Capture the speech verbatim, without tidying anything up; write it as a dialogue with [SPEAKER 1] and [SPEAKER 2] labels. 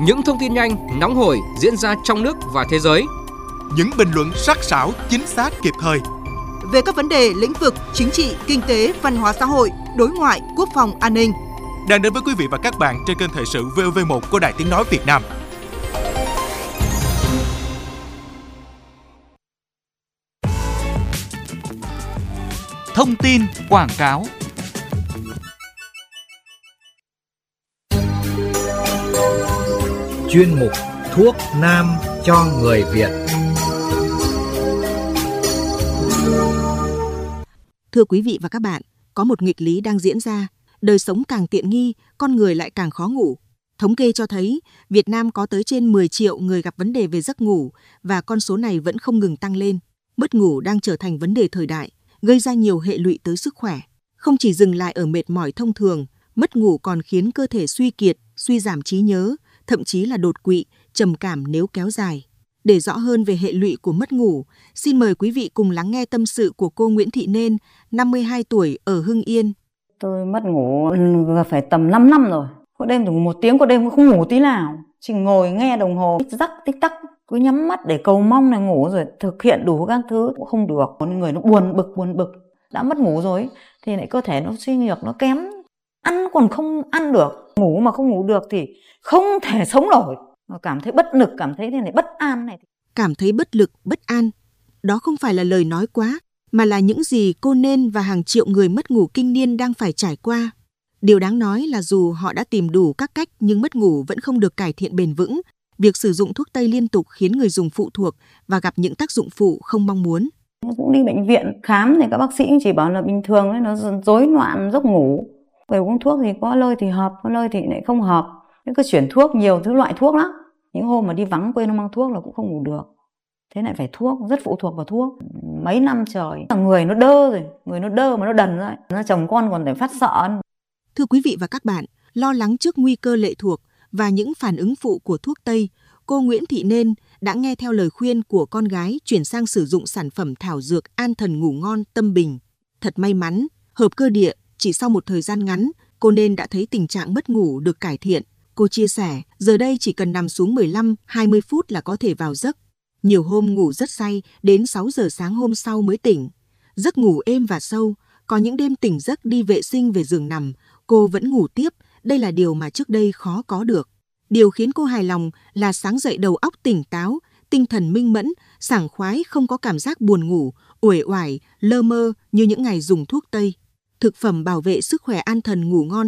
[SPEAKER 1] Những thông tin nhanh, nóng hổi diễn ra trong nước và thế giới.
[SPEAKER 2] Những bình luận sắc sảo, chính xác, kịp thời.
[SPEAKER 3] Về các vấn đề lĩnh vực chính trị, kinh tế, văn hóa xã hội, đối ngoại, quốc phòng, an ninh.
[SPEAKER 2] Đang đến với quý vị và các bạn trên kênh Thời sự vê o vê một của Đài Tiếng nói Việt Nam.
[SPEAKER 4] Thông tin quảng cáo.
[SPEAKER 5] Chuyên mục Thuốc Nam cho người Việt.
[SPEAKER 3] Thưa quý vị và các bạn, có một nghịch lý đang diễn ra. Đời sống càng tiện nghi, con người lại càng khó ngủ. Thống kê cho thấy, Việt Nam có tới trên mười triệu người gặp vấn đề về giấc ngủ và con số này vẫn không ngừng tăng lên. Mất ngủ đang trở thành vấn đề thời đại, gây ra nhiều hệ lụy tới sức khỏe. Không chỉ dừng lại ở mệt mỏi thông thường, mất ngủ còn khiến cơ thể suy kiệt, suy giảm trí nhớ, thậm chí là đột quỵ, trầm cảm nếu kéo dài. Để rõ hơn về hệ lụy của mất ngủ, xin mời quý vị cùng lắng nghe tâm sự của cô Nguyễn Thị Nên, năm mươi hai tuổi ở Hưng Yên.
[SPEAKER 6] Tôi mất ngủ phải tầm năm năm rồi. Có đêm từ một tiếng, có đêm không ngủ tí nào. Chỉ ngồi nghe đồng hồ tích tắc tích tắc, cứ nhắm mắt để cầu mong là ngủ rồi thực hiện đủ các thứ cũng không được. Người nó buồn bực buồn bực. Đã mất ngủ rồi thì lại cơ thể nó suy nhược, nó kém. Ăn còn không ăn được, ngủ mà không ngủ được thì không thể sống nổi. Cảm thấy bất lực, cảm thấy thế này bất an này.
[SPEAKER 3] Cảm thấy bất lực, bất an. Đó không phải là lời nói quá, mà là những gì cô Nên và hàng triệu người mất ngủ kinh niên đang phải trải qua. Điều đáng nói là dù họ đã tìm đủ các cách nhưng mất ngủ vẫn không được cải thiện bền vững. Việc sử dụng thuốc tây liên tục khiến người dùng phụ thuộc và gặp những tác dụng phụ không mong muốn.
[SPEAKER 6] Cũng đi bệnh viện khám thì các bác sĩ chỉ bảo là bình thường ấy, nó rối loạn giấc ngủ. Về uống thuốc thì có nơi thì hợp, có nơi thì lại không hợp. Nên cứ chuyển thuốc, nhiều thứ loại thuốc lắm. Những hôm mà đi vắng quên không mang thuốc là cũng không ngủ được. Thế lại phải thuốc, rất phụ thuộc vào thuốc. Mấy năm trời, người nó đơ rồi, người nó đơ mà nó đần rồi. Nó chồng con còn phải phát sợ.
[SPEAKER 3] Thưa quý vị và các bạn, lo lắng trước nguy cơ lệ thuộc và những phản ứng phụ của thuốc tây, cô Nguyễn Thị Nên đã nghe theo lời khuyên của con gái chuyển sang sử dụng sản phẩm thảo dược an thần ngủ ngon Tâm Bình. Thật may mắn, hợp cơ địa, chỉ sau một thời gian ngắn, cô Nên đã thấy tình trạng mất ngủ được cải thiện. Cô chia sẻ, giờ đây chỉ cần nằm xuống mười lăm đến hai mươi phút là có thể vào giấc. Nhiều hôm ngủ rất say, đến sáu giờ sáng hôm sau mới tỉnh. Giấc ngủ êm và sâu, có những đêm tỉnh giấc đi vệ sinh về giường nằm, cô vẫn ngủ tiếp. Đây là điều mà trước đây khó có được. Điều khiến cô hài lòng là sáng dậy đầu óc tỉnh táo, tinh thần minh mẫn, sảng khoái, không có cảm giác buồn ngủ, uể oải, lơ mơ như những ngày dùng thuốc tây. Thực phẩm bảo vệ sức khỏe an thần ngủ ngon